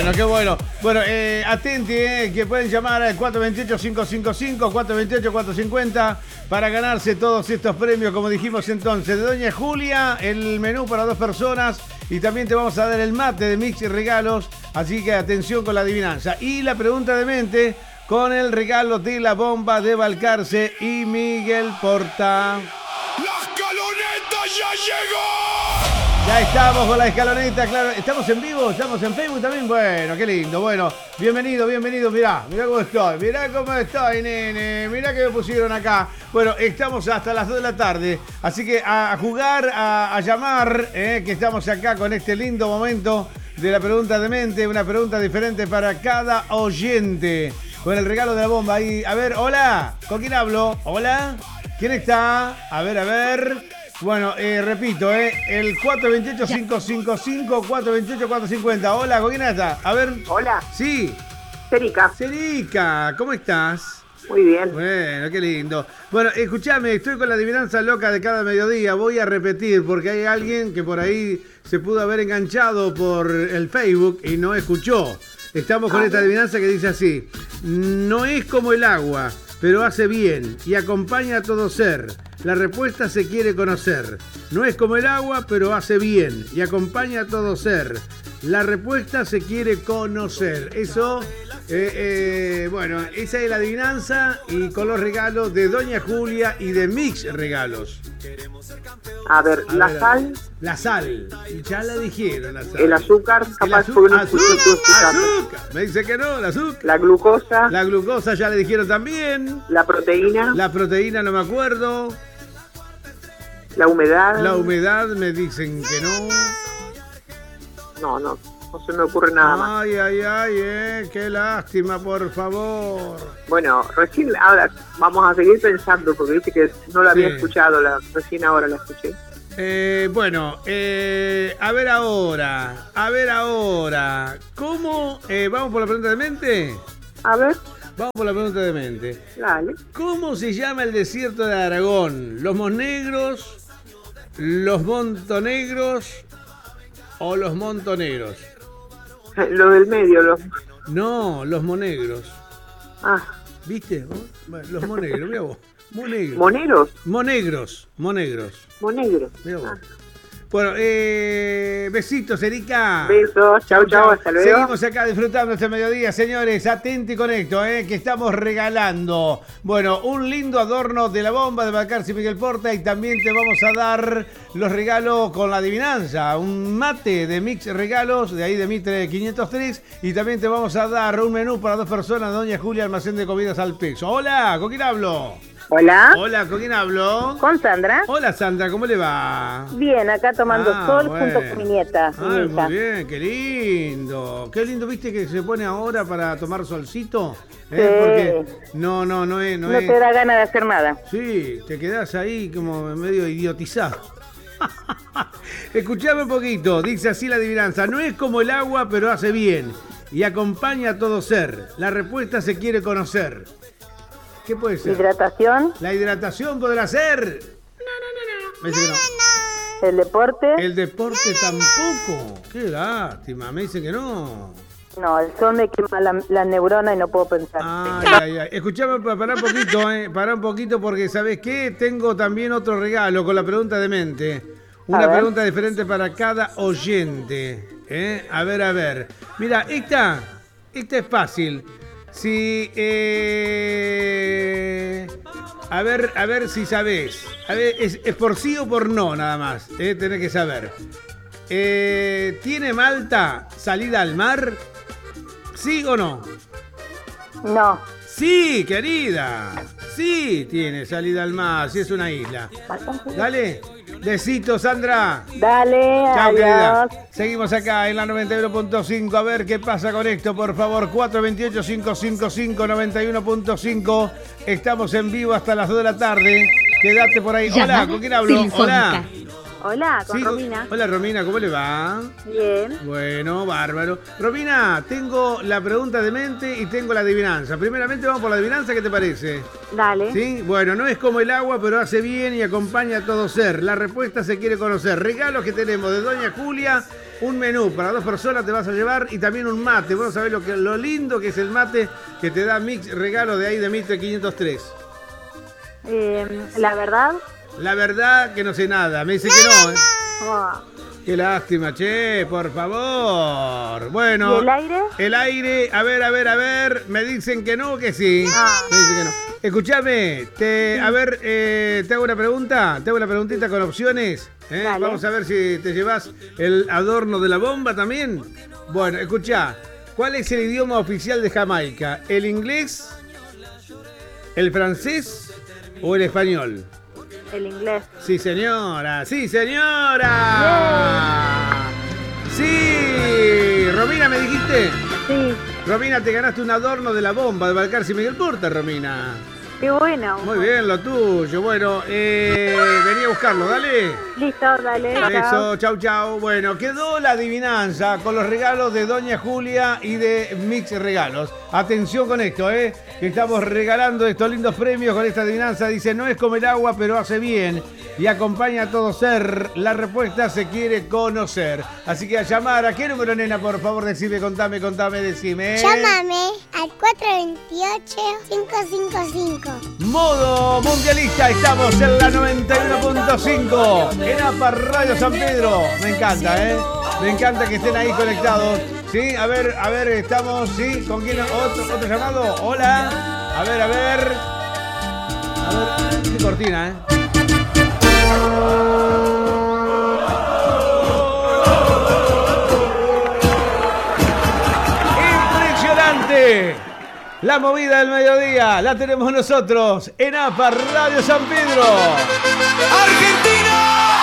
bueno, qué bueno. Bueno, atenti, que pueden llamar al 428-555, 428-450 para ganarse todos estos premios, como dijimos entonces. De Doña Julia, el menú para 2 personas y también te vamos a dar el mate de Mix y Regalos, así que atención con la adivinanza. Y la pregunta de mente con el regalo de la bomba de Balcarce y Miguel Porta. ¡La escaloneta ya llegó! Ya estamos con la escaloneta, claro. ¿Estamos en vivo? ¿Estamos en Facebook también? Bueno, qué lindo. Bueno, bienvenido. Mirá cómo estoy, nene. Mirá que me pusieron acá. Bueno, estamos hasta las 2 de la tarde. Así que a jugar, a llamar, que estamos acá con este lindo momento de la pregunta de mente. Una pregunta diferente para cada oyente. Con el regalo de la bomba ahí. A ver, hola. ¿Con quién hablo? Hola. ¿Quién está? A ver. Bueno, repito, el 428-555, 428-450. Hola, ¿con quién está? A ver. Hola. Sí. Cerica, ¿cómo estás? muy bien. Bueno, qué lindo. Bueno, escuchame, estoy con la adivinanza loca de cada mediodía. Voy a repetir porque hay alguien que por ahí se pudo haber enganchado por el Facebook y no escuchó. Estamos con esta adivinanza que dice así. No es como el agua, pero hace bien y acompaña a todo ser. La respuesta se quiere conocer. No es como el agua, pero hace bien y acompaña a todo ser. La respuesta se quiere conocer. Eso, bueno, esa es la adivinanza y con los regalos de Doña Julia y de Mix Regalos. A ver, sal. La sal. Ya la dijeron, la sal. El azúcar, capaz porque no escuché tu explicación. Azúcar. Me dice que no, el azúcar. La glucosa. La glucosa ya le dijeron también. La proteína. La proteína no me acuerdo. La humedad. La humedad me dicen que no. No se me ocurre nada más. Ay, qué lástima, por favor. Bueno, recién ahora vamos a seguir pensando porque viste que no la había escuchado, recién ahora la escuché. Bueno, a ver ahora. ¿Cómo? ¿Vamos por la pregunta de mente? A ver. Vamos por la pregunta de mente. Dale. ¿Cómo se llama el desierto de Aragón? ¿Los Monegros, los Montonegros o los Montonegros? Lo del medio, No, los Monegros. Ah. ¿Viste? Bueno, los Monegros, mira vos. Monegros. ¿Moneros? Monegros. Monegros. Mira vos. Bueno, besitos, Erika. Besos, chau, hasta luego. Seguimos acá disfrutando este mediodía, señores. Atenti con esto, que estamos regalando. Bueno, un lindo adorno de la bomba de Balcarce y Miguel Porta. Y también te vamos a dar los regalos con la adivinanza. Un mate de Mix Regalos, de ahí de Mitre 503. Y también te vamos a dar un menú para 2 personas de Doña Julia, almacén de comidas al peso. Hola, ¿con quién hablo? Hola, ¿con quién hablo? con Sandra. Hola, Sandra, ¿cómo le va? Bien, acá tomando sol bueno. junto con mi nieta. Ay, muy bien, qué lindo. Qué lindo, ¿viste que se pone ahora para tomar solcito? Porque no es... No te da ganas de hacer nada. Sí, te quedás ahí como medio idiotizado. Escuchame un poquito, dice así la adivinanza. No es como el agua, pero hace bien y acompaña a todo ser. La respuesta se quiere conocer. ¿Qué puede ser? ¿Hidratación? ¿La hidratación podrá ser? No. ¿El deporte? El deporte tampoco. Qué lástima, me dice que no. No, el sol me quema la neurona y no puedo pensar. Ay. Escuchame, pará un poquito porque, ¿sabés qué? Tengo también otro regalo con la pregunta de mente. Una pregunta diferente para cada oyente. A ver. Mira, esta es fácil. Si, a ver si sabés. A ver, es por sí o por no, nada más. Tenés que saber. ¿Tiene Malta salida al mar? ¿Sí o no? No. Sí, querida. Sí, tiene salida al mar. Sí, es una isla. Dale. Besitos, Sandra. Dale, chao, adiós. Querida. Seguimos acá en la 91.5. A ver qué pasa con esto, por favor. 428-555-91.5. Estamos en vivo hasta las 2 de la tarde. Quédate por ahí. Hola, ¿con quién hablo? Hola. Hola, con Sí, Romina. Hola, Romina, ¿cómo le va? Bien. Bueno, bárbaro. Romina, tengo la pregunta de mente y tengo la adivinanza. Primeramente vamos por la adivinanza, ¿qué te parece? Dale. ¿Sí? Bueno, no es como el agua, pero hace bien y acompaña a todo ser. La respuesta se quiere conocer. Regalos que tenemos de Doña Julia Un menú para 2 personas te vas a llevar y también un mate. Vos sabés lo lindo que es el mate que te da Mix Regalo de ahí de Mitre 503. La verdad. La verdad que no sé nada. Me dice que no, ¿eh? Oh. Qué lástima, che, por favor. Bueno. ¿Y el aire? El aire, a ver. Me dicen que no, que sí. Me dicen que no. Escuchame, te hago una pregunta. Te hago una preguntita con opciones. Dale. Vamos a ver si te llevas el adorno de la bomba también. Bueno, escuchá. ¿Cuál es el idioma oficial de Jamaica? ¿El inglés, el francés o el español? El inglés. Sí, señora. ¡Sí, señora! ¡Sí! Romina, ¿me dijiste? Sí. Romina, te ganaste un adorno de la bomba de Balcarce y Miguel Porta, Romina. Qué bueno. Muy bien, lo tuyo. Bueno, vení a buscarlo, dale. Listo, dale. Eso, chau. Bueno, quedó la adivinanza con los regalos de Doña Julia y de Mix Regalos. Atención con esto, que estamos regalando estos lindos premios con esta adivinanza. Dice, no es comer agua, pero hace bien y acompaña a todo ser. La respuesta se quiere conocer. Así que a llamar, ¿a qué número, nena? Por favor, decime, contame, decime. Llámame al 428-555. Modo mundialista, estamos en la 91.5 en APA Radio San Pedro. Me encanta, me encanta que estén ahí conectados. Sí, a ver, estamos, sí, ¿con quién? ¿Otro llamado? Hola, a ver, qué cortina, ¡Impresionante! La movida del mediodía la tenemos nosotros en APA Radio San Pedro. ¡Argentina!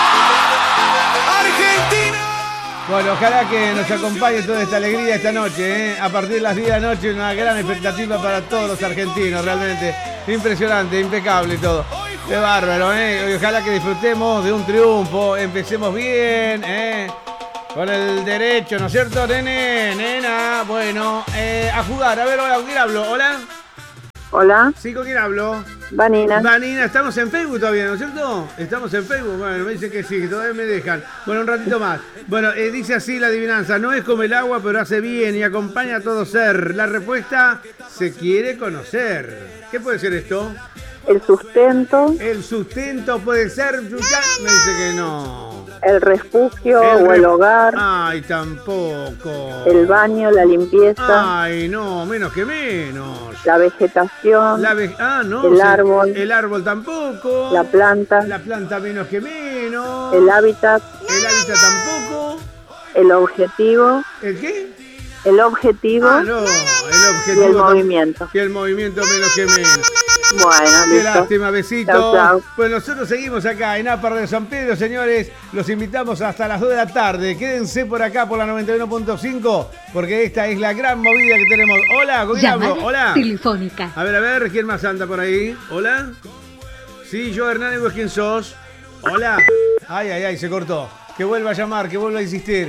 Bueno, ojalá que nos acompañe toda esta alegría esta noche, A partir de las 10 de la noche, una gran expectativa para todos los argentinos, realmente impresionante, impecable todo. Qué bárbaro, Y ojalá que disfrutemos de un triunfo, empecemos bien, Con el derecho, ¿no es cierto, nena? Bueno, a jugar. A ver, hola, ¿con quién hablo? ¿Hola? Hola. Sí, ¿con quién hablo? Vanina. Vanina, estamos en Facebook todavía, ¿no es cierto? Estamos en Facebook, bueno, me dicen que sí, que todavía me dejan. Bueno, un ratito más. Bueno, dice así la adivinanza, no es como el agua, pero hace bien y acompaña a todo ser. La respuesta se quiere conocer. ¿Qué puede ser esto? El sustento. El sustento puede ser, me dice que no. El refugio o el hogar. Ay, tampoco. El baño, la limpieza. Ay, no, menos que menos. La vegetación. No. El árbol. El árbol tampoco. La planta. La planta menos que menos. El hábitat. El hábitat tampoco. El objetivo. ¿El qué? El objetivo. No, el objetivo. Y el movimiento. Y el movimiento menos que menos. Bueno, Qué listo. lástima, besito. Chau. Pues nosotros seguimos acá en APA de San Pedro, señores. Los invitamos hasta las 2 de la tarde. Quédense por acá por la 91.5, porque esta es la gran movida que tenemos. Hola, ¿con quién hablo? Hola. Telefónica. A ver, ¿quién más anda por ahí? Hola. Sí, yo, Hernán, ¿vos quién sos? Hola. Ay, se cortó. Que vuelva a llamar, que vuelva a insistir.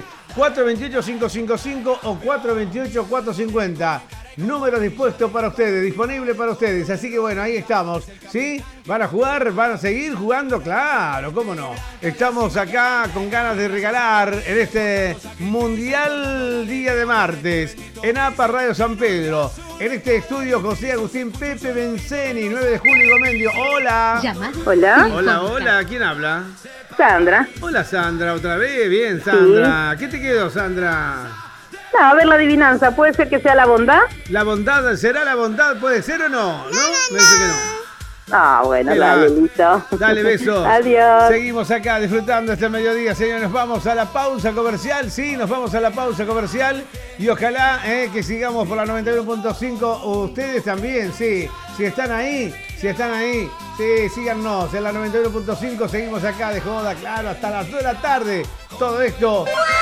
428-555 o 428-450. Número dispuesto para ustedes, disponible para ustedes. Así que bueno, ahí estamos, ¿sí? ¿Van a jugar? ¿Van a seguir jugando? Claro, ¿cómo no? Estamos acá con ganas de regalar en este Mundial Día de Martes, en APA Radio San Pedro. En este estudio, José Agustín Pepe Benceni, 9 de julio y Gomendio. Hola. Hola. Hola, ¿quién habla? Sandra. Hola, Sandra, otra vez. Bien, Sandra. ¿Qué te quedó, Sandra? No, a ver la adivinanza, ¿puede ser que sea la bondad? ¿La bondad? ¿Será la bondad? ¿Puede ser o no? ¿No? Me dice que no. Ah, bueno, dale, listo. Dale, beso. Adiós. Seguimos acá disfrutando este mediodía, señores. Nos vamos a la pausa comercial. Sí, nos vamos a la pausa comercial. Y ojalá que sigamos por la 91.5. Ustedes también, sí. Si están ahí, sí, síganos en la 91.5. Seguimos acá de joda, claro, hasta las 2 de la tarde. Todo esto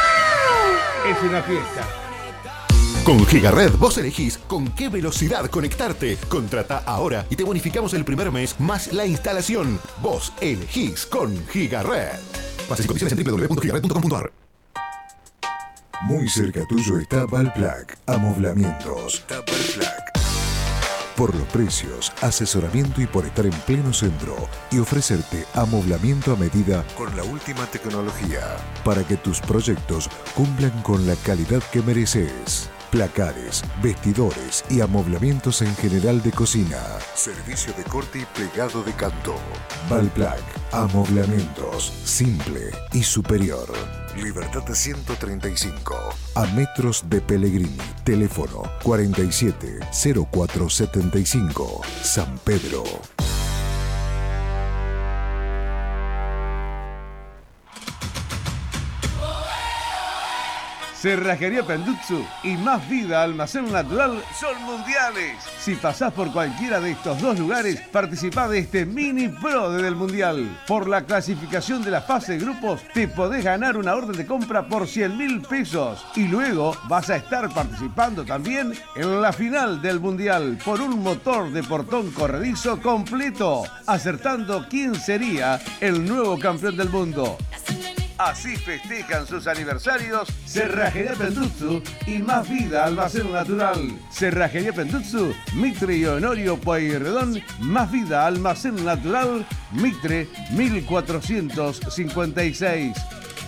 es una fiesta. Con Gigared vos elegís con qué velocidad conectarte. Contrata ahora y te bonificamos el primer mes más la instalación. Vos elegís con Gigared. Bases y condiciones en www.gigared.com.ar. Muy cerca tuyo está Valplac. Amoblamientos. Por los precios, asesoramiento y por estar en pleno centro y ofrecerte amoblamiento a medida con la última tecnología para que tus proyectos cumplan con la calidad que mereces. Placares, vestidores y amoblamientos en general de cocina. Servicio de corte y plegado de canto. Valplac, amoblamientos, simple y superior. Libertad 135, a metros de Pellegrini. Teléfono 470475, San Pedro. Cerrajería Pendutsu y Más Vida Almacén Natural son mundiales. Si pasás por cualquiera de estos dos lugares, participá de este mini pro del mundial. Por la clasificación de la fase de grupos, te podés ganar una orden de compra por 100.000 pesos. Y luego vas a estar participando también en la final del mundial por un motor de portón corredizo completo, acertando quién sería el nuevo campeón del mundo. Así festejan sus aniversarios Cerrajería Pendutsu y Más Vida Almacén Natural. Cerrajería Pendutsu, Mitre y Honorio Pueyrredón. Más Vida Almacén Natural, Mitre 1456.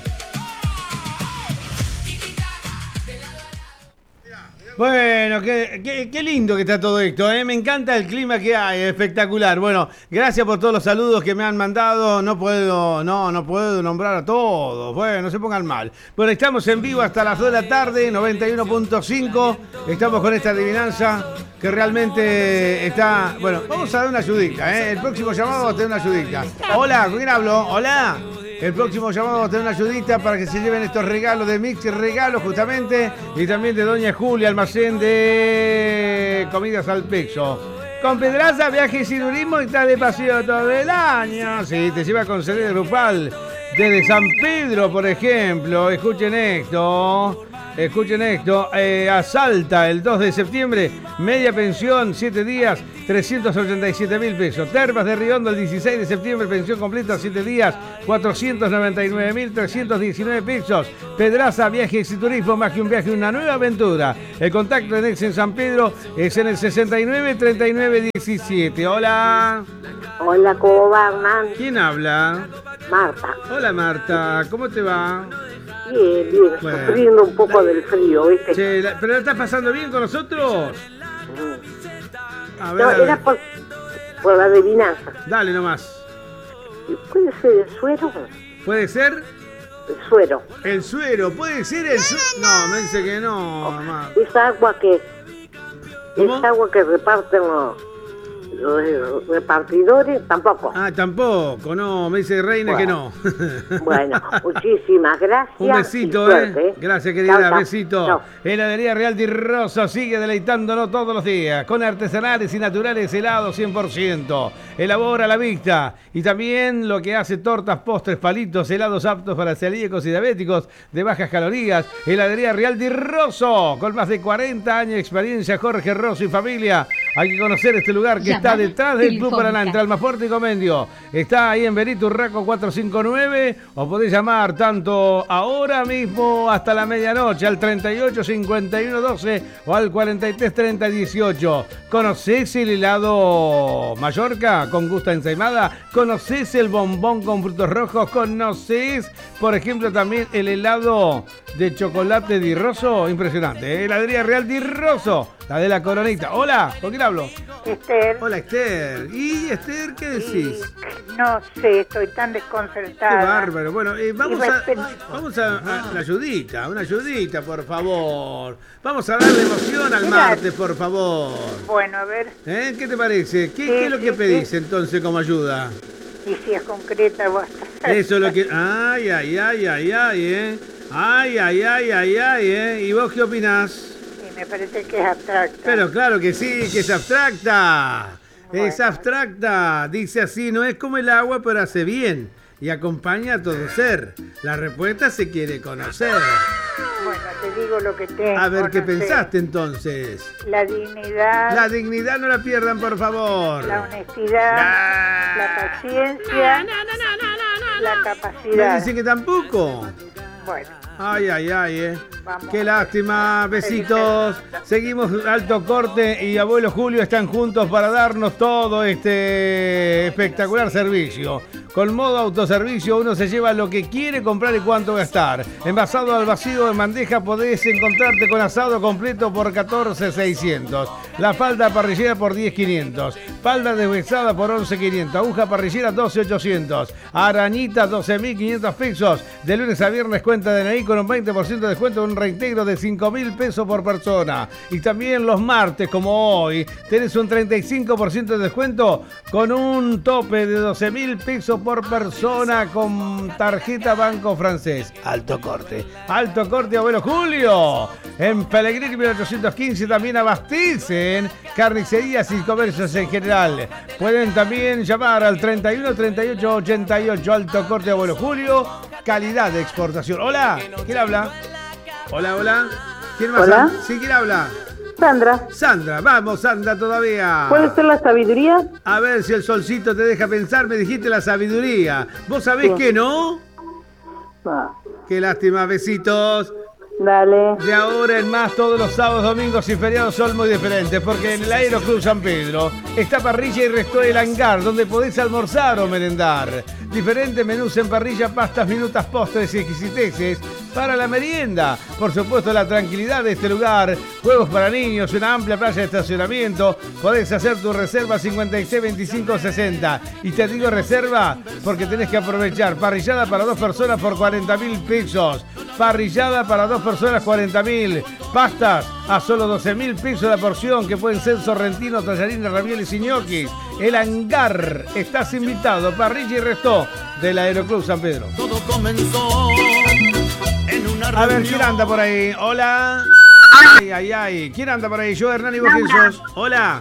Bueno, qué lindo que está todo esto, ¿eh? Me encanta el clima que hay, espectacular. Bueno, gracias por todos los saludos que me han mandado. No puedo nombrar a todos. Bueno, no se pongan mal. Bueno, estamos en vivo hasta las 2 de la tarde, 91.5. Estamos con esta adivinanza que realmente está... Bueno, vamos a dar una ayudita, ¿eh? El próximo llamado va a tener una ayudita. Hola, ¿con quién hablo? Hola. El próximo llamado va a tener una ayudita para que se lleven estos regalos de Mix Regalos justamente, y también de Doña Julia, almacén de comidas al peso. Con Pedraza, viajes y turismo, y está de paseo todo el año. Sí, te lleva a conceder grupal desde San Pedro, por ejemplo. Escuchen esto. A Salta, el 2 de septiembre, media pensión, 7 días, 387.000 pesos. Termas de Riondo, el 16 de septiembre, pensión completa, 7 días, 499.319 pesos. Pedraza, viajes y turismo, más que un viaje, una nueva aventura. El contacto de Nex en San Pedro es en el 693917. Hola. Hola, ¿cómo va, Hernán? ¿Quién habla? Marta. Hola, Marta, ¿cómo te va? Bien, bueno, sufriendo un poco del frío, ¿viste? Che, ¿pero la estás pasando bien con nosotros? A ver, no, era por la adivinanza. Dale nomás. ¿Puede ser el suero? ¿Puede ser? El suero. El suero, ¿puede ser el suero? No, me dice que no, mamá. Esa agua que... ¿Cómo? Esa agua que reparten los repartidores, tampoco. Ah, tampoco, no, me dice Reina que no. Bueno, muchísimas gracias. Un besito, suerte, Gracias, querida, chau, chau. besito. Chau. Heladería Real Di Rosso sigue deleitándonos todos los días con artesanales y naturales helados 100%. Elabora a la vista. Y también lo que hace tortas, postres, palitos, helados aptos para celíacos y diabéticos de bajas calorías. Heladería Real Di Rosso, con más de 40 años de experiencia, Jorge Rosso y familia. Hay que conocer este lugar que está detrás del Club Paraná, entre Almafuerte y Comendio. Está ahí en Benito Urraco 459, o podés llamar tanto ahora mismo hasta la medianoche al 38 51 12 o al 43 30 18. ¿Conocés el helado Mallorca con gusto a ensaimada? ¿Conocés el bombón con frutos rojos? ¿Conocés, por ejemplo, también el helado de chocolate Di Rosso? Impresionante, Heladería Real Di Rosso, la de la Coronita. Hola, ¿con quién hablo? Esther. Hola, Esther. ¿Y Esther qué decís? No sé, estoy tan desconcertada. Qué bárbaro. Bueno, vamos a una ayudita, por favor. Vamos a darle emoción al martes, por favor. Bueno, a ver. ¿Qué te parece? ¿Qué es lo que pedís entonces como ayuda? Y si es concreta, vos. Eso es lo que... Ay, ¿Y vos qué opinás? Me parece que es abstracta. Pero claro que sí, que es abstracta. Bueno. Es abstracta. Dice así, no es como el agua, pero hace bien. Y acompaña a todo ser. La respuesta se quiere conocer. Bueno, te digo lo que tengo. A ver, ¿qué no sé. pensaste entonces? La dignidad. La dignidad no la pierdan, por favor. La honestidad. La paciencia. La Me capacidad. dice que tampoco. Bueno. Ay, ay, ay, Vamos. Qué lástima, besitos. Seguimos Alto Corte y Abuelo Julio están juntos para darnos todo este espectacular servicio. Con modo autoservicio uno se lleva lo que quiere comprar y cuánto gastar. Envasado al vacío en bandeja podés encontrarte con asado completo por 14.600. La falda parrillera por 10.500. Falda deshuesada por 11.500. Aguja parrillera 12.800. Arañita 12.500 pesos. De lunes a viernes cuenta DNI con un 20% de descuento, un reintegro de 5.000 pesos por persona. Y también los martes, como hoy, tenés un 35% de descuento con un tope de 12.000 pesos por persona con tarjeta Banco Francés. Alto Corte, Abuelo Julio. En Pellegrini 1815 también abastecen carnicerías y comercios en general. Pueden también llamar al 31 38 88. Alto Corte, Abuelo Julio. Calidad de exportación. Hola, ¿quién habla? Hola. ¿Quién más? Hola. Sí, ¿quién habla? Sandra, Vamos, Sandra, todavía. ¿puede ser la sabiduría? A ver si el solcito te deja pensar, me dijiste la sabiduría. ¿Vos sabés que no? Ah, Qué lástima, besitos. dale. De ahora en más, todos los sábados, domingos y feriados son muy diferentes, porque en el Aeroclub San Pedro está parrilla y resto El Hangar, donde podés almorzar o merendar. Diferentes menús en parrilla, pastas, minutas, postres y exquisiteces para la merienda. Por supuesto, la tranquilidad de este lugar, juegos para niños, una amplia playa de estacionamiento. Podés hacer tu reserva 56 25 60. Y te digo reserva porque tenés que aprovechar. Parrillada para 2 personas por 40.000 pesos. Parrillada para 2 personas 40.000. Pastas a solo 12.000 pesos la porción, que pueden ser sorrentinos, tallarines, ravioles y ñoquis. El Hangar. Estás invitado. Parrilla y resto del Aeroclub San Pedro. Todo comenzó en una A ver, reunión. ¿quién anda por ahí? Hola. Ay. ¿Quién anda por ahí? Yo, Hernán, ¿y vos quién sos? Hola.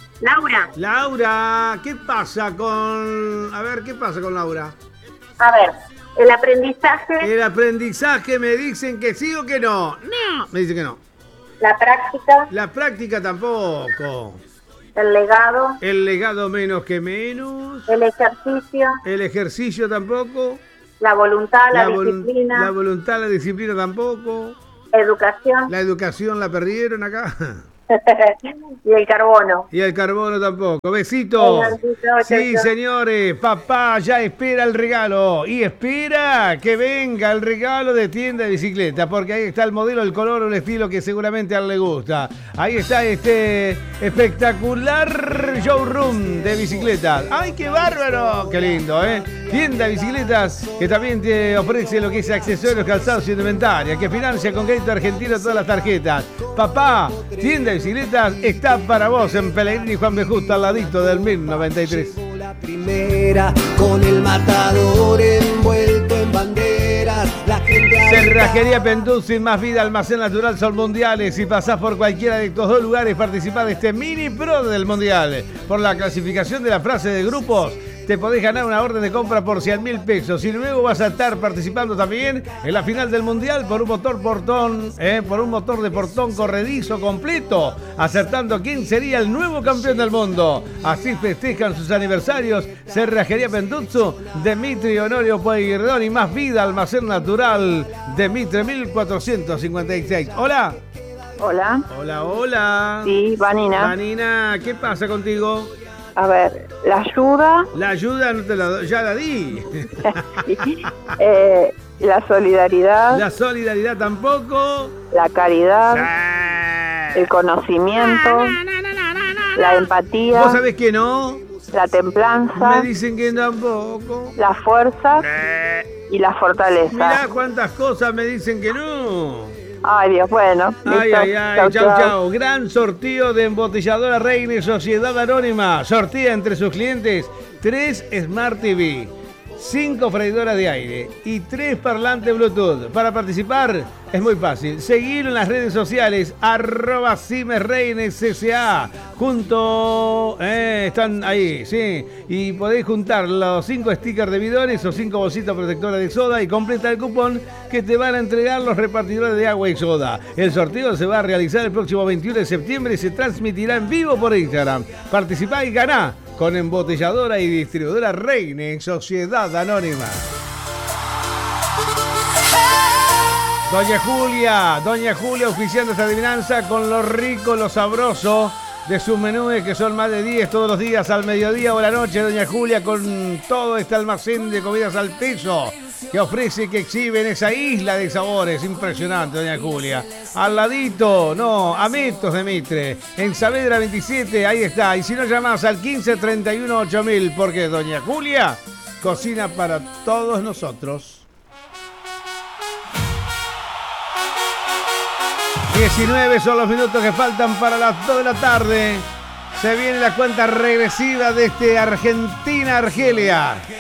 Laura, ¿qué pasa con... A ver, ¿qué pasa con Laura? A ver, el aprendizaje, El aprendizaje, ¿me dicen que sí o que no? No. Me dicen que no. la práctica, La práctica tampoco. el legado, El legado menos que menos. el ejercicio, El ejercicio tampoco. la voluntad, la La disciplina, voluntad, la disciplina tampoco. educación La educación la perdieron acá. y el carbono. Y el carbono tampoco. Besitos. Sí, señores. Papá ya espera el regalo. Y espera que venga el regalo de Tienda de Bicicleta. Porque ahí está el modelo, el color o el estilo que seguramente a él le gusta. Ahí está este espectacular showroom de bicicletas. ¡Ay, qué bárbaro! ¡Qué lindo, eh! Tienda de Bicicletas que también te ofrece lo que es accesorios, calzados y indumentaria. Que financia con crédito argentino todas las tarjetas. Papá, Tienda de Bicicletas está para vos en Pellegrini Juan B. Justo, al ladito del 1093. La primera con el matador envuelto en banderas. La gente Cerrajería Penduzzi, más vida, almacén natural, son mundiales. Si pasás por cualquiera de estos dos lugares, participá de este mini pro del mundial. Por la clasificación de la frase de grupos, te podés ganar una orden de compra por 100.000 pesos. Y luego vas a estar participando también en la final del mundial por un motor de portón corredizo completo, acertando quién sería el nuevo campeón del mundo. Así festejan sus aniversarios Cerrajería Penduzzi, Demetrio Honorio Pueyrredón y más vida, almacén natural de Mitre 1456. Hola. Hola. Sí, Vanina. Vanina, ¿qué pasa contigo? A ver, la ayuda, La ayuda no te la doy, ya la di. la solidaridad, La solidaridad tampoco. la caridad, Sí. el conocimiento, la empatía, ¿Vos sabés que no? la templanza, Me dicen que tampoco. la fuerza y la fortaleza. Mirá cuántas cosas me dicen que no. Ay, Dios, bueno. Ay, listo. ay, chau. Gran sorteo de Embotelladora Reine Sociedad Anónima. Sortea entre sus clientes 3 Smart TV, 5 freidoras de aire y 3 parlantes Bluetooth. Para participar es muy fácil. Seguir en las redes sociales @CimesReinesCCA. Están ahí, sí. Y podéis juntar los 5 stickers de bidones o 5 bolsitas protectoras de soda y completa el cupón que te van a entregar los repartidores de agua y soda. El sorteo se va a realizar el próximo 21 de septiembre y se transmitirá en vivo por Instagram. Participá y ganá con Embotelladora y Distribuidora Reine Sociedad Anónima. Doña Julia auspiciando esta adivinanza con lo rico, lo sabroso de sus menúes, que son más de 10 todos los días, al mediodía o a la noche. Doña Julia con todo este almacén de comidas al peso que ofrece y que exhibe en esa isla de sabores. Impresionante, Doña Julia. Al ladito, no, a metros de Mitre, en Saavedra 27, ahí está. Y si no, llamás al 15 31 8000, porque Doña Julia cocina para todos nosotros. 19 son los minutos que faltan para las 2 de la tarde. Se viene la cuenta regresiva de Argentina-Argelia.